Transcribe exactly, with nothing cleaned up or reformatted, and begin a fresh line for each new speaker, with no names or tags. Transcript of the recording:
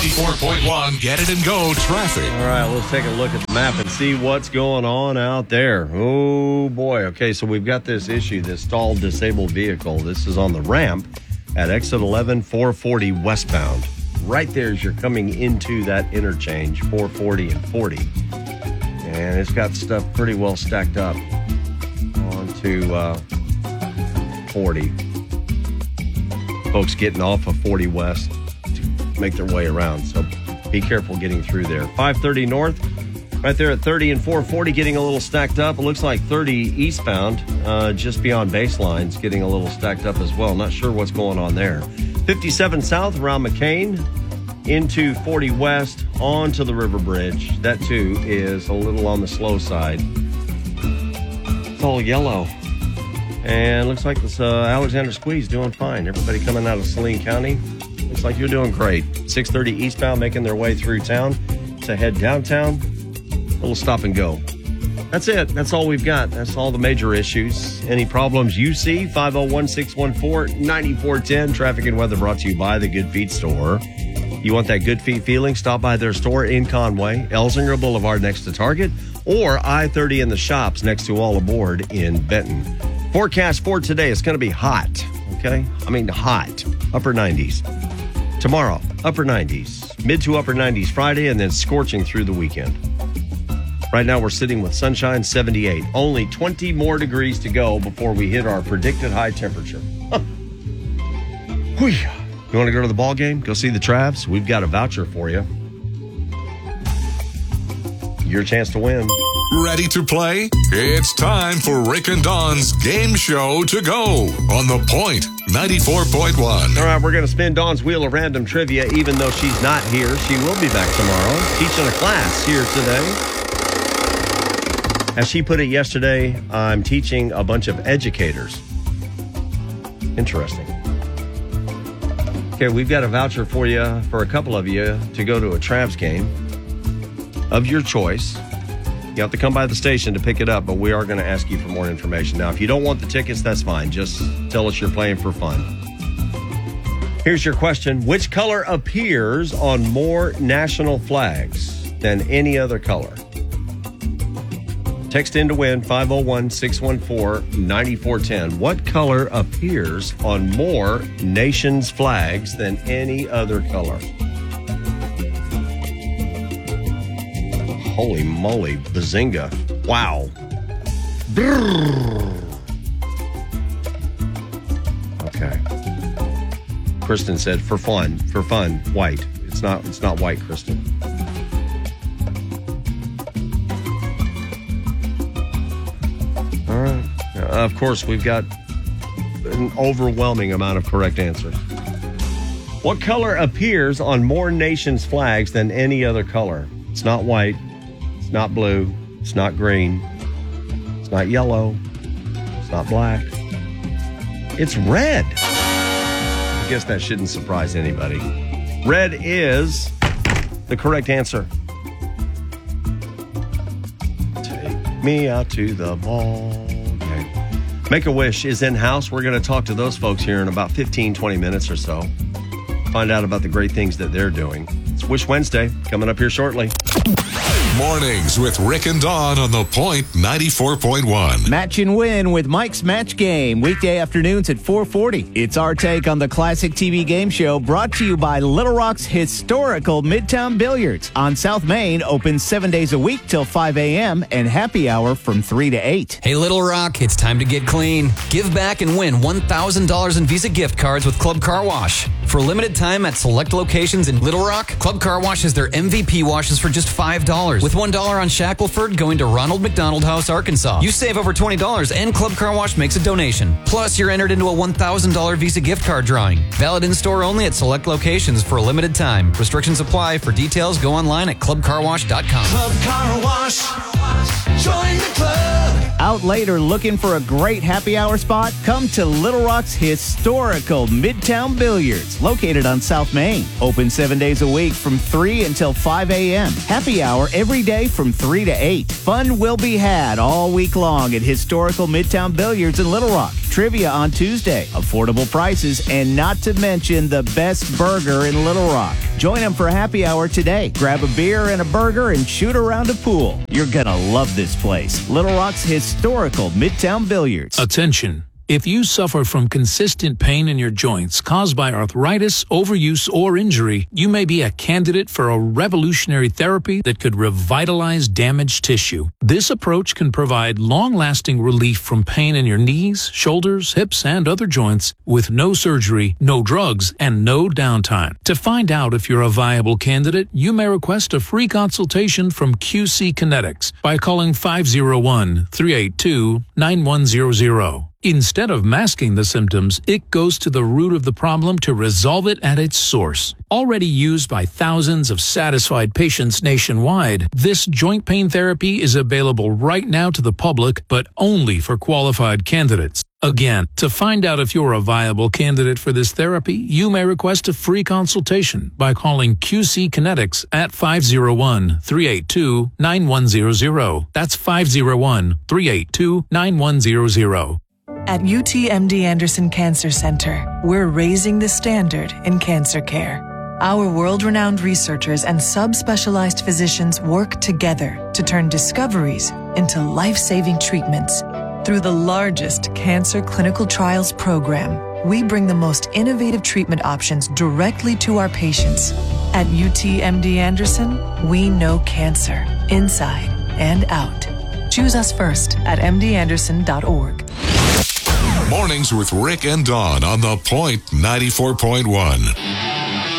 ninety-four point one Get It and Go traffic.
All right, let's take a look at the map and see what's going on out there. Oh, boy. Okay, so we've got this issue, this stalled disabled vehicle. This is on the ramp at exit eleven, four forty westbound. Right there as you're coming into that interchange, four forty and forty. And it's got stuff pretty well stacked up onto uh, forty. Folks getting off of forty west to make their way around. So be careful getting through there. five thirty north, right there at thirty and four forty, getting a little stacked up. It looks like thirty eastbound, uh, just beyond baselines, getting a little stacked up as well. Not sure what's going on there. fifty-seven south around McCain into forty west onto the River Bridge. That too is a little on the slow side. It's all yellow. And looks like this uh, Alexander Squeeze doing fine. Everybody coming out of Saline County, looks like you're doing great. six thirty eastbound making their way through town to head downtown. A little stop and go. That's it. That's all we've got. That's all the major issues. Any problems you see? five oh one, six one four, nine four one zero. Traffic and weather brought to you by the Good Feet Store. You want that Good Feet feeling? Stop by their store in Conway, Elsinger Boulevard next to Target, or I thirty in the shops next to All Aboard in Benton. Forecast for today, it's going to be hot, okay? I mean hot, upper nineties. Tomorrow, upper nineties, mid to upper nineties Friday, and then scorching through the weekend. Right now, we're sitting with sunshine, seventy-eight. Only twenty more degrees to go before we hit our predicted high temperature. Huh. Whew. You want to go to the ball game? Go see the Travs? We've got a voucher for you. Your chance to win.
Ready to play? It's time for Rick and Dawn's game show to go on The Point ninety-four point one.
All right, we're going to spin Dawn's Wheel of Random Trivia. Even though she's not here, she will be back tomorrow teaching a class here today. As she put it yesterday, I'm teaching a bunch of educators. Interesting. Okay, we've got a voucher for you, for a couple of you, to go to a Travs game of your choice. You have to come by the station to pick it up, but we are going to ask you for more information. Now, if you don't want the tickets, that's fine. Just tell us you're playing for fun. Here's your question. Which color appears on more national flags than any other color? Text in to win, five oh one, six one four, nine four one zero. What color appears on more nations' flags than any other color? Holy moly, bazinga. Wow. Brrr. Okay. Kristen said, for fun, for fun, white. It's not, it's not white, Kristen. All right. Uh, of course, we've got an overwhelming amount of correct answers. What color appears on more nations' flags than any other color? It's not white. It's not blue. It's not green. It's not yellow. It's not black. It's red. I guess that shouldn't surprise anybody. Red is the correct answer. Take me out to the ball game. Make-A-Wish is in-house. We're going to talk to those folks here in about fifteen, twenty minutes or so. Find out about the great things that they're doing. It's Wish Wednesday coming up here shortly.
Mornings with Rick and Dawn on The Point ninety-four point one.
Match and win with Mike's Match Game. Weekday afternoons at four forty. It's our take on the classic T V game show brought to you by Little Rock's historical Midtown Billiards. On South Main, open seven days a week till five a.m. and happy hour from three to eight.
Hey, Little Rock, it's time to get clean. Give back and win one thousand dollars in Visa gift cards with Club Car Wash. For a limited time at select locations in Little Rock, Club Car Wash has their M V P washes for just five dollars. With one dollar on Shackelford going to Ronald McDonald House, Arkansas. You save over twenty dollars and Club Car Wash makes a donation. Plus, you're entered into a one thousand dollars Visa gift card drawing. Valid in-store only at select locations for a limited time. Restrictions apply. For details, go online at club car wash dot com.
Club Car Wash. Join the club.
Out later looking for a great happy hour spot? Come to Little Rock's historical Midtown Billiards, located on South Main. Open seven days a week from three until five a.m. Happy hour every day from three to eight. Fun will be had all week long at historical Midtown Billiards in Little Rock. trivia on Tuesday, affordable prices, and not to mention the best burger in Little Rock. Join them for happy hour today. Grab a beer and a burger and shoot around a pool. You're going to love this place. Little Rock's historical Midtown Billiards.
Attention. If you suffer from consistent pain in your joints caused by arthritis, overuse, or injury, you may be a candidate for a revolutionary therapy that could revitalize damaged tissue. This approach can provide long-lasting relief from pain in your knees, shoulders, hips, and other joints with no surgery, no drugs, and no downtime. To find out if you're a viable candidate, you may request a free consultation from Q C Kinetics by calling five oh one, three eight two, nine one zero zero. Instead of masking the symptoms, it goes to the root of the problem to resolve it at its source. Already used by thousands of satisfied patients nationwide, this joint pain therapy is available right now to the public, but only for qualified candidates. Again, to find out if you're a viable candidate for this therapy, you may request a free consultation by calling Q C Kinetics at five oh one, three eight two, nine one zero zero. That's five oh one, three eight two, nine one zero zero.
At U T M D Anderson Cancer Center, we're raising the standard in cancer care. Our world-renowned researchers and subspecialized physicians work together to turn discoveries into life-saving treatments. Through the largest cancer clinical trials program, we bring the most innovative treatment options directly to our patients. At U T M D Anderson, we know cancer inside and out. Choose us first at m d anderson dot org.
Mornings with Rick and Dawn on The Point ninety-four point one.